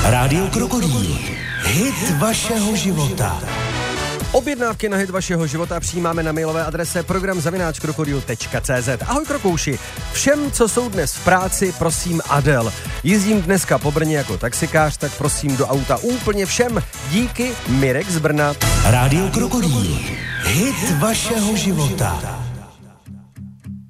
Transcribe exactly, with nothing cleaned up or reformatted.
Rádio Krokodýl. Hit vašeho života. Objednávky na hit vašeho života přijímáme na mailové adrese program zavináč krokodýl tečka cé zet. Ahoj krokouši, všem, co jsou dnes v práci, prosím Adel. Jezdím dneska po Brně jako taxikář, tak prosím do auta úplně všem. Díky, Mirek z Brna. Rádio Krokodýl. Hit vašeho života.